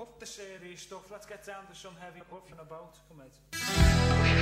of the series stuff. Let's get down to some heavy put from the boat. Come on.